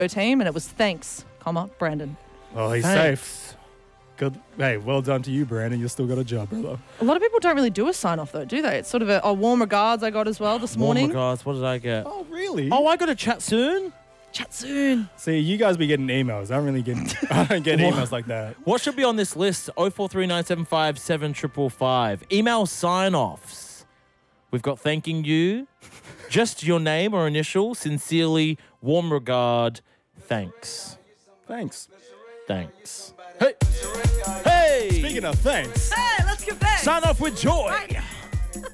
team, and it was thanks, Brandon. Oh, he's safe. Good. Hey, well done to you, Brandon. You still got a job, brother. A lot of people don't really do a sign-off, though, do they? It's sort of a warm regards I got as well this morning. Warm regards. What did I get? Oh, really? Oh, I got to chat soon. Chat soon. See, you guys be getting emails. I don't get emails like that. What should be on this list? 0439757555. Email sign-offs. We've got thanking you. Just your name or initial. Sincerely, warm regard. Thanks. Thanks. Thanks. Hey. Hey. Speaking of thanks. Hey, let's get back. Sign off with joy.